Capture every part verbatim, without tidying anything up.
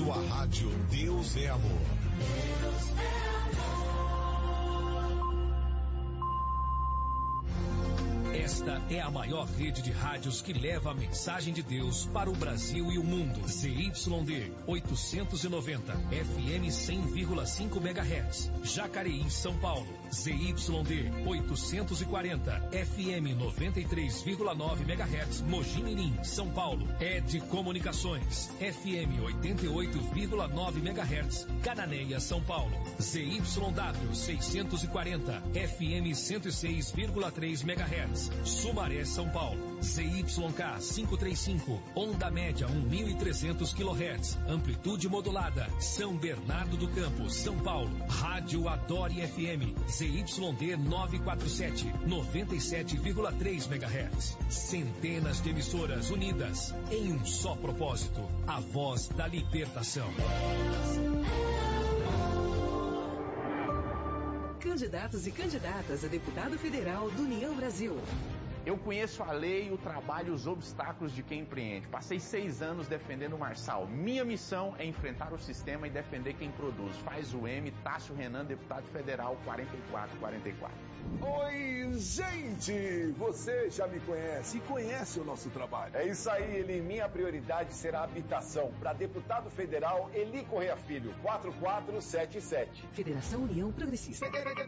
Sua rádio Deus é Amor. Deus é Esta é a maior rede de rádios que leva a mensagem de Deus para o Brasil e o mundo. Z Y D oitocentos e noventa, F M cem vírgula cinco megahertz. Jacareí, São Paulo. Z Y D oitocentos e quarenta, F M noventa e três vírgula nove megahertz. Mogi Mirim, São Paulo. Ed Comunicações, F M oitenta e oito vírgula nove megahertz. Cananéia, São Paulo. Z Y W seiscentos e quarenta, F M cento e seis vírgula três megahertz. Sumaré, São Paulo. Z Y K quinhentos e trinta e cinco, onda média mil e trezentos quilohertz, amplitude modulada. São Bernardo do Campo, São Paulo. Rádio Adore F M, Z Y D novecentos e quarenta e sete, noventa e sete vírgula três megahertz. Centenas de emissoras unidas em um só propósito: a voz da libertação. Candidatos e candidatas a deputado federal do União Brasil. Eu conheço a lei, o trabalho e os obstáculos de quem empreende. Passei seis anos defendendo o Marçal. Minha missão é enfrentar o sistema e defender quem produz. Faz o M, Tássio Renan, deputado federal quarenta e quatro quarenta e quatro. Oi, gente! Você já me conhece e conhece o nosso trabalho. É isso aí, Eli. Minha prioridade será a habitação. Para deputado federal, Eli Correia Filho, quatro quatro sete sete. Federação União Progressista.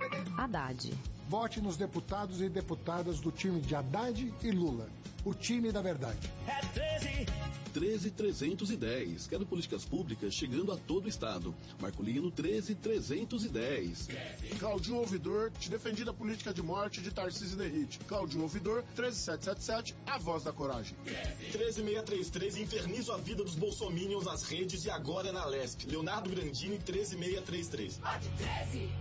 Haddad. Vote nos deputados e deputadas do time de Haddad e Lula. O time da verdade. É treze. treze trezentos e dez. Quero políticas públicas chegando a todo o estado. Marcolino treze trezentos e dez. Claudinho Ouvidor, te defendi da política de morte de Tarcísio Derrite. Claudinho Ouvidor, treze setecentos e setenta e sete, a voz da coragem. treze seiscentos e trinta e três, infernizo a vida dos bolsominions nas redes e agora na Lesp. Leonardo Grandini, treze seiscentos e trinta e três. Vote treze.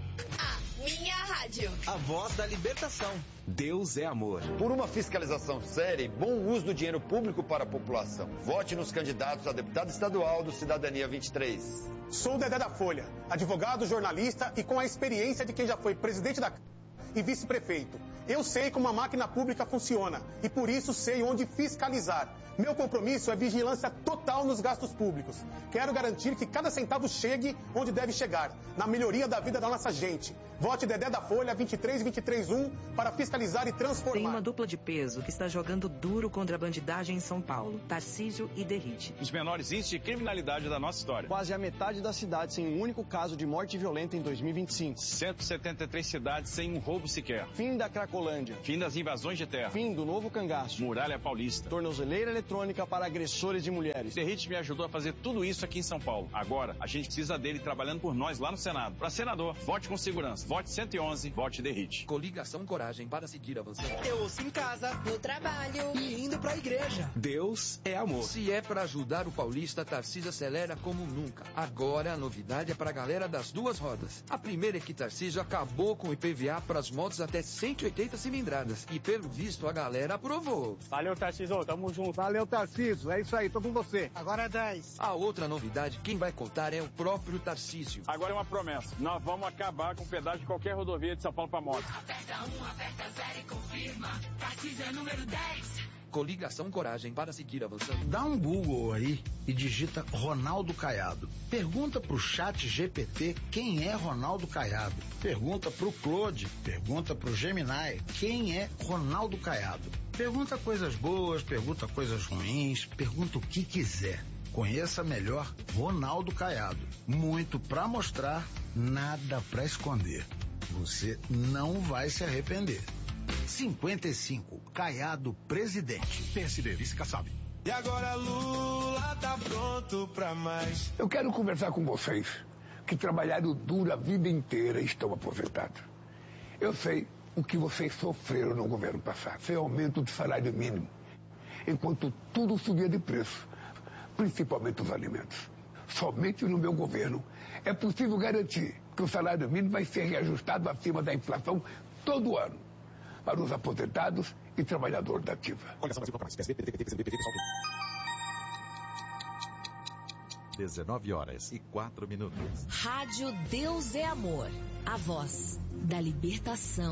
A minha rádio. A voz da libertação. Deus é amor. Por uma fiscalização séria e bom uso do dinheiro público para a população. Vote nos candidatos a deputado estadual do Cidadania vinte e três. Sou o Dedé da Folha, advogado, jornalista e com a experiência de quem já foi presidente da e vice-prefeito. Eu sei como a máquina pública funciona e por isso sei onde fiscalizar. Meu compromisso é vigilância total nos gastos públicos. Quero garantir que cada centavo chegue onde deve chegar, na melhoria da vida da nossa gente. Vote Dedé da Folha vinte e três vinte e três um para fiscalizar e transformar. Tem uma dupla de peso que está jogando duro contra a bandidagem em São Paulo, Tarcísio e Derrite. Os menores índices de criminalidade da nossa história. Quase a metade da cidade sem um único caso de morte violenta em dois mil e vinte e cinco. cento e setenta e três cidades sem um roubo sequer. Fim da Cracolândia. Fim das invasões de terra. Fim do novo cangaço. Muralha Paulista. Tornozeleira eletrônica para agressores de mulheres. Derrite me ajudou a fazer tudo isso aqui em São Paulo. Agora, a gente precisa dele trabalhando por nós lá no Senado. Para senador, vote com segurança. Vote cento e onze, vote Derrite. Coligação Coragem para seguir avançando. Eu ouço em casa, no trabalho e indo pra igreja. Deus é amor. Se é para ajudar o paulista, Tarcísio acelera como nunca. Agora a novidade é para a galera das duas rodas. A primeira é que Tarcísio acabou com o I P V A para as motos até cento e oitenta cilindradas. E pelo visto a galera aprovou. Valeu, Tarcísio, tamo junto. Valeu, Tarcísio, é isso aí, tô com você. Agora é dez. A outra novidade, quem vai contar é o próprio Tarcísio. Agora é uma promessa. Nós vamos acabar com o pedágio de qualquer rodovia de São Paulo para moto. Aperta um, aperta zero e confirma. Tarcísio é número dez. Coligação Coragem para seguir avançando. Dá um Google aí e digita Ronaldo Caiado. Pergunta pro chat G P T quem é Ronaldo Caiado. Pergunta pro Claude, pergunta pro Gemini quem é Ronaldo Caiado. Pergunta coisas boas, pergunta coisas ruins, pergunta o que quiser. Conheça melhor Ronaldo Caiado. Muito pra mostrar, nada pra esconder. Você não vai se arrepender. cinquenta e cinco, Caiado presidente. P S D, vice Kassab. E agora Lula tá pronto pra mais. Eu quero conversar com vocês que trabalharam duro a vida inteira e estão aposentados. Eu sei o que vocês sofreram no governo passado. Foi aumento do salário mínimo, enquanto tudo subia de preço, principalmente os alimentos. Somente no meu governo é possível garantir que o salário mínimo vai ser reajustado acima da inflação todo ano, para os aposentados e trabalhadores da ativa. dezenove horas e quatro minutos. Rádio Deus é Amor. A voz da libertação.